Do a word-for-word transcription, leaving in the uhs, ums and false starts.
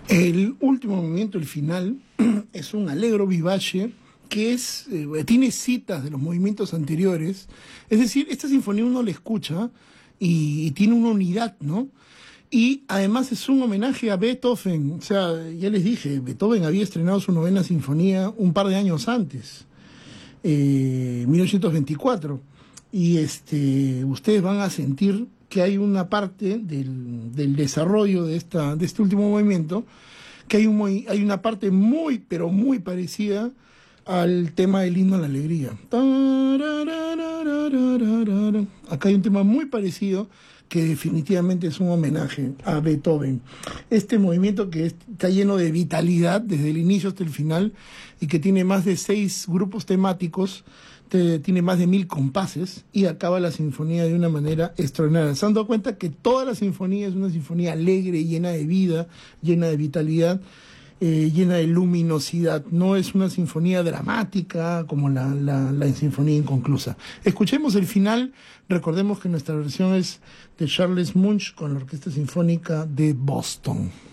El último movimiento, el final, es un allegro vivace que es, eh, tiene citas de los movimientos anteriores. Es decir, esta sinfonía uno la escucha y, y tiene una unidad, ¿no? Y además es un homenaje a Beethoven. O sea, ya les dije, Beethoven había estrenado su novena sinfonía un par de años antes, eh, mil novecientos veinticuatro. Y este, ustedes van a sentir que hay una parte del, del desarrollo de, esta, de este último movimiento, que hay, un, hay una parte muy, pero muy parecida al tema del himno a la alegría. Acá hay un tema muy parecido que definitivamente es un homenaje a Beethoven. Este movimiento que está lleno de vitalidad desde el inicio hasta el final y que tiene más de seis grupos temáticos, te, tiene más de mil compases y acaba la sinfonía de una manera extraordinaria. Se han dado cuenta que toda la sinfonía es una sinfonía alegre, llena de vida, llena de vitalidad, eh, llena de luminosidad. No es una sinfonía dramática como la, la, la sinfonía inconclusa. Escuchemos el final. Recordemos que nuestra versión es de Charles Munch con la Orquesta Sinfónica de Boston.